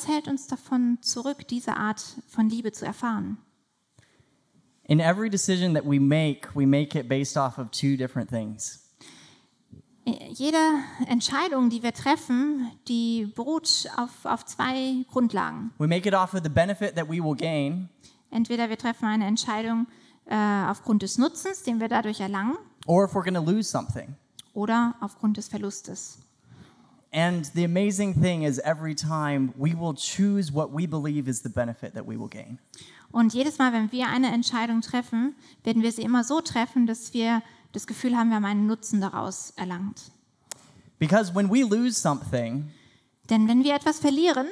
was hält uns davon zurück, diese Art von Liebe zu erfahren? In every decision that we make it based off of two different things. Jede Entscheidung, die wir treffen, die beruht auf zwei Grundlagen. We make it off of the benefit that we will gain, Entweder wir treffen eine Entscheidung aufgrund des Nutzens, den wir dadurch erlangen, or if we're going to lose something. oder aufgrund des Verlustes. And the amazing thing is every time we will choose what we believe is the benefit that we will gain. Und jedes Mal, wenn wir eine Entscheidung treffen, werden wir sie immer so treffen, dass wir das Gefühl haben, wir haben einen Nutzen daraus erlangt. Because when we lose something, Denn wenn wir etwas verlieren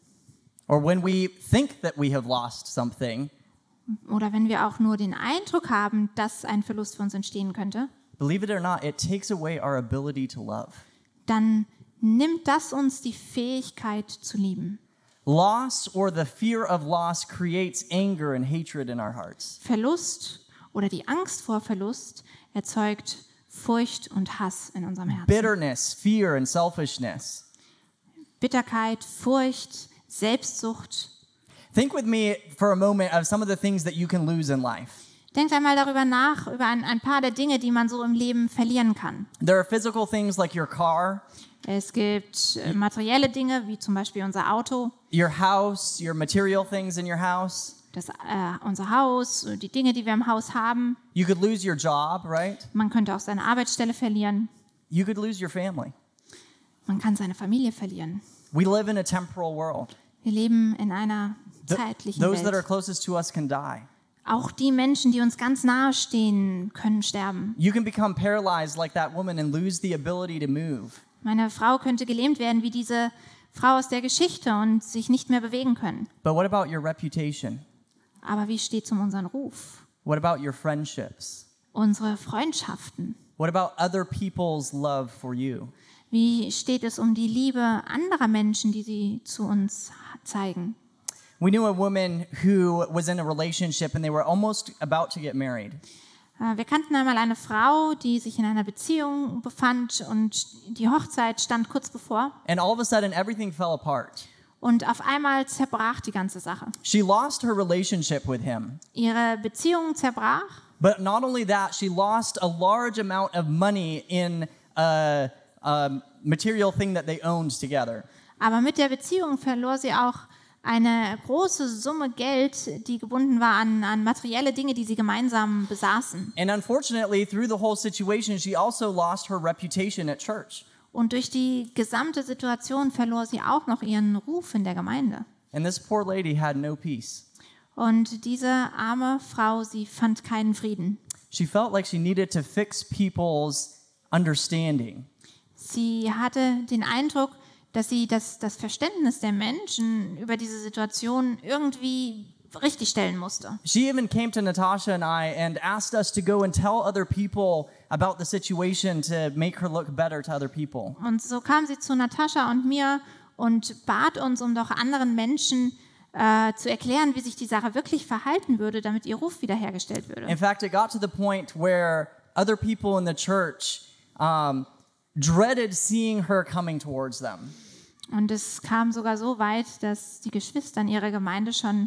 or when we think that we have lost something, oder wenn wir auch nur den Eindruck haben, dass ein Verlust für uns entstehen könnte, believe it or not, it takes away our ability to love. dann nimmt das uns die Fähigkeit zu lieben. Loss or the fear of loss creates anger and hatred in our hearts. Verlust oder die Angst vor Verlust erzeugt Furcht und Hass in unserem Herzen. Bitterness, fear, and selfishness. Bitterkeit, Furcht, Selbstsucht. Think with me for a moment of some of the things that you can lose in life. Denkt einmal darüber nach, über ein paar der Dinge, die man so im Leben verlieren kann. There are physical things like your car, Es gibt materielle Dinge, wie zum Beispiel unser Auto, your house, your material things in your house. unser Haus, die Dinge, die wir im Haus haben. You could lose your job, right? Man könnte auch seine Arbeitsstelle verlieren. You could lose your family. Man kann seine Familie verlieren. We live in a temporal world. Wir leben in einer zeitlichen Those that are Welt. closest to us can die. Auch die Menschen, die uns ganz nahe stehen, können sterben. You can become paralyzed like that woman and lose the ability to move. Meine Frau könnte gelähmt werden wie diese Frau aus der Geschichte und sich nicht mehr bewegen können. But what about your reputation? Aber wie steht es um unseren Ruf? What about your friendships? Unsere Freundschaften? What about other people's love for you? Wie steht es um die Liebe anderer Menschen, die sie zu uns zeigen? We knew a woman who was in a relationship and they were almost about to get married. Wir kannten einmal eine Frau, die sich in einer Beziehung befand und die Hochzeit stand kurz bevor. And all of a sudden, everything fell apart. Und auf einmal zerbrach die ganze Sache. She lost her relationship with him. Ihre Beziehung zerbrach. But not only that, she lost a large amount of money in a material thing that they owned together. Aber mit der Beziehung verlor sie auch eine große Summe Geld, die gebunden war an materielle Dinge, die sie gemeinsam besaßen. And unfortunately, through the whole situation, she also lost her reputation at church. Und durch die gesamte Situation verlor sie auch noch ihren Ruf in der Gemeinde. And this poor lady had no peace. Und diese arme Frau, sie fand keinen Frieden. She felt like she needed to fix people's understanding. Sie hatte den Eindruck, dass sie das Verständnis der Menschen über diese Situation irgendwie richtigstellen musste. She even came to Natasha and I and asked us to go and tell other people about the situation to make her look better to other people. Und so kam sie zu Natascha und mir und bat uns, um doch anderen Menschen zu erklären, wie sich die Sache wirklich verhalten würde, damit ihr Ruf wiederhergestellt würde. In fact, it got to the point where other people in the church dreaded seeing her coming towards them. Und es kam sogar so weit, dass die Geschwister in ihrer Gemeinde schon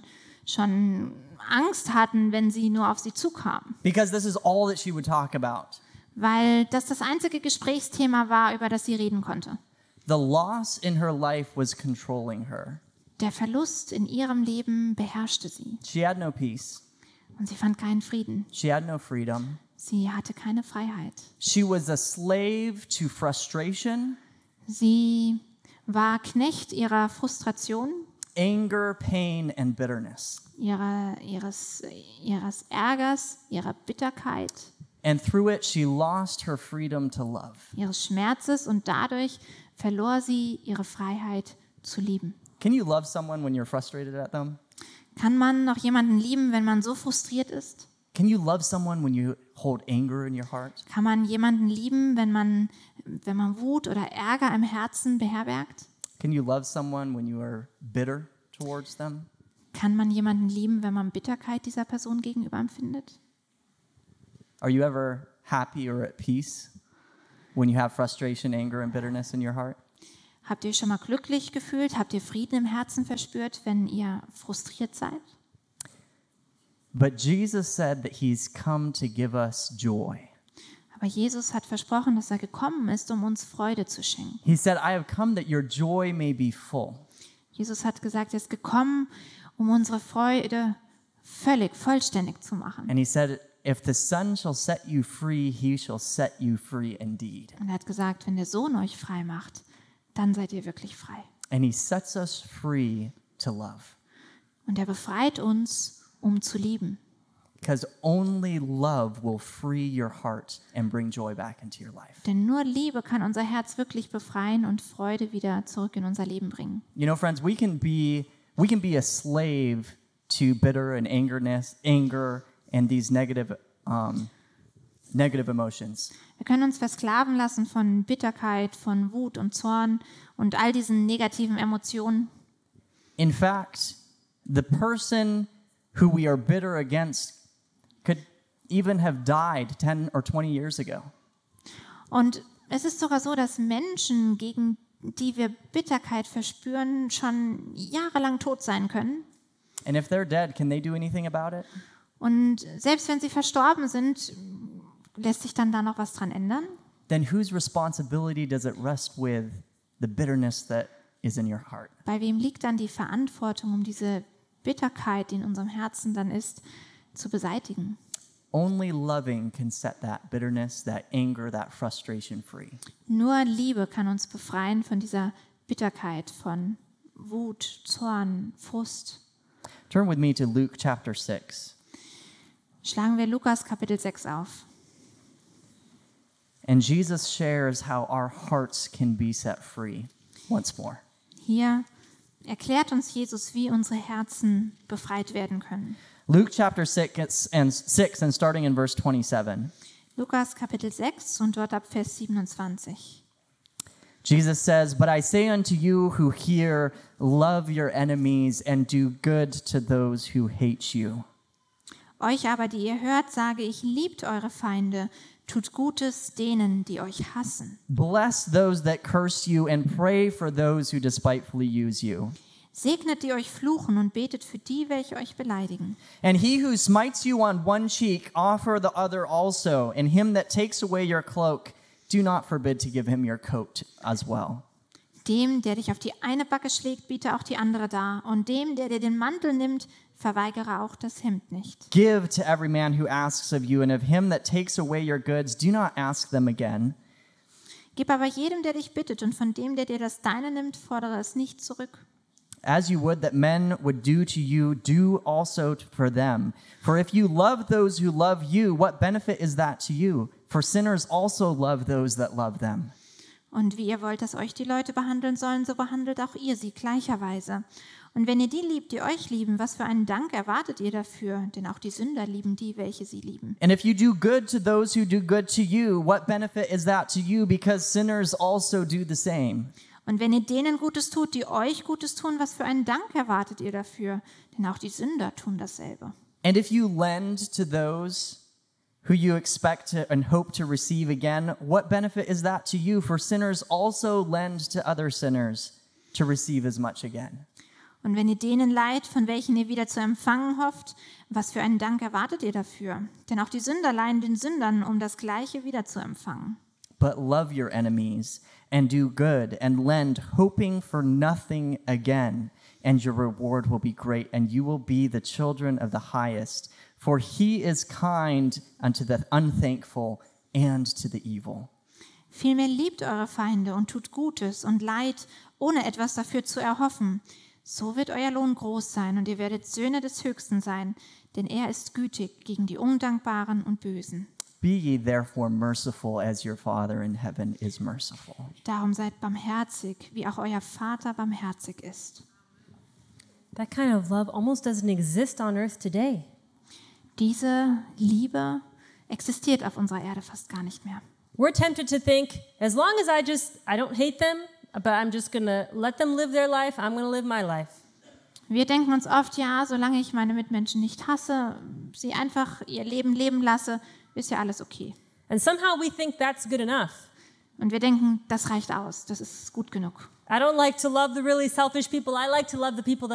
Angst hatten, wenn sie nur auf sie zukamen. Because this is all that she would talk about. Weil das einzige Gesprächsthema war, über das sie reden konnte. The loss in her life was controlling her. Der Verlust in ihrem Leben beherrschte sie. She had no peace. Und sie fand keinen Frieden. She had no freedom. Sie hatte keine Freiheit. She was a slave to frustration, Sie war Knecht ihrer Frustration, anger, pain, and bitterness. ihres Ärgers, ihrer Bitterkeit, And through it, she lost her freedom to love. ihres Schmerzes und dadurch verlor sie ihre Freiheit zu lieben. Can you love someone when you're frustrated at them? Kann man noch jemanden lieben, wenn man so frustriert ist? Can you love someone when you hold anger in your heart? Kann man jemanden lieben, wenn man Wut oder Ärger im Herzen beherbergt? Can you love someone when you are bitter towards them? Kann man jemanden lieben, wenn man Bitterkeit dieser Person gegenüber empfindet? Are you ever happy or at peace when you have frustration, anger, and bitterness in your heart? Habt ihr euch schon mal glücklich gefühlt? Habt ihr Frieden im Herzen verspürt, wenn ihr frustriert seid? But Jesus said that he's come to give us joy. Aber Jesus hat versprochen, dass er gekommen ist, um uns Freude zu schenken. He said, I have come that your joy may be full. Jesus hat gesagt, er ist gekommen, um unsere Freude vollständig zu machen. And he said, if the Son shall set you free, he shall set you free indeed. Und er hat gesagt, wenn der Sohn euch frei macht, dann seid ihr wirklich frei. And he sets us free to love. Und er befreit uns, um zu lieben. Because only love will free your heart and bring joy back into your life. Denn nur Liebe kann unser Herz wirklich befreien und Freude wieder zurück in unser Leben bringen. You know, friends, we can be a slave to bitter and anger and these negative emotions. Wir können uns versklaven lassen von Bitterkeit, von Wut und Zorn und all diesen negativen Emotionen. In fact, the person who we are bitter against could even have died 10 or 20 years ago. Und es ist sogar so, dass Menschen, gegen die wir Bitterkeit verspüren, schon jahrelang tot sein können. And if they're dead, can they do anything about it? Und selbst wenn sie verstorben sind, lässt sich dann da noch was dran ändern? Then whose responsibility does it rest with the bitterness that is in your heart? Bei wem liegt dann die Verantwortung, um diese Bitterkeit, die in unserem Herzen dann ist, zu beseitigen? Only loving can set that bitterness, that anger, that frustration free. Nur Liebe kann uns befreien von dieser Bitterkeit, von Wut, Zorn, Frust. Turn with me to Luke chapter 6. Schlagen wir Lukas Kapitel 6 auf. And Jesus shares how our hearts can be set free once more. Hier erklärt uns Jesus, wie unsere Herzen befreit werden können. Luke chapter 6 and starting in verse 27. Lukas Kapitel 6 und dort ab Vers 27. Jesus says, "But I say unto you who hear, love your enemies and do good to those who hate you." Euch aber, die ihr hört, sage ich, liebt eure Feinde, tut Gutes denen, die euch hassen. Bless those that curse you and pray for those who despitefully use you. Segnet, die euch fluchen und betet für die, welche euch beleidigen. And he who smites you on one cheek, offer the other also. And him that takes away your cloak, do not forbid to give him your coat as well. Dem, der dich auf die eine Backe schlägt, biete auch die andere dar. Und dem, der dir den Mantel nimmt, verweigere auch das Hemd nicht. Give to every man who asks of you, and of him that takes away your goods, do not ask them again. Gib aber jedem, der dich bittet, und von dem, der dir das Deine nimmt, fordere es nicht zurück. As you would that men would do to you, do also for them. For if you love those who love you, what benefit is that to you? For sinners also love those that love them. Und wie ihr wollt, dass euch die Leute behandeln sollen, so behandelt auch ihr sie gleicherweise. Und wenn ihr die liebt, die euch lieben, was für einen Dank erwartet ihr dafür? Denn auch die Sünder lieben die, welche sie lieben. And if you do good to those who do good to you, what benefit is that to you? Because sinners also do the same. Und wenn ihr denen Gutes tut, die euch Gutes tun, was für einen Dank erwartet ihr dafür? Denn auch die Sünder tun dasselbe. And if you lend to those who you expect to and hope to receive again, what benefit is that to you? For sinners also lend to other sinners to receive as much again. Und wenn ihr denen leiht, von welchen ihr wieder zu empfangen hofft, was für einen Dank erwartet ihr dafür? Denn auch die Sünder leihen den Sündern, um das Gleiche wieder zu empfangen. But love your enemies and do good and lend, hoping for nothing again, and your reward will be great, and you will be the children of the highest. For he is kind unto the unthankful and to the evil. Vielmehr liebt eure Feinde und tut Gutes und leiht, ohne etwas dafür zu erhoffen. So wird euer Lohn groß sein und ihr werdet Söhne des Höchsten sein, denn er ist gütig gegen die Undankbaren und Bösen. Be ye therefore merciful as your Father in heaven is merciful. Darum seid barmherzig, wie auch euer Vater barmherzig ist. That kind of love almost doesn't exist on earth today. Diese Liebe existiert auf unserer Erde fast gar nicht mehr. We're tempted to think, as long as I don't hate them, but I'm just going to let them live their life, I'm going to live my life. Wir denken uns oft, ja, solange ich meine Mitmenschen nicht hasse, sie einfach ihr Leben leben lasse, ist ja alles okay. And somehow we think that's good enough. Und wir denken, das reicht aus, das ist gut genug. I don't like to love the really selfish people. I like to love the people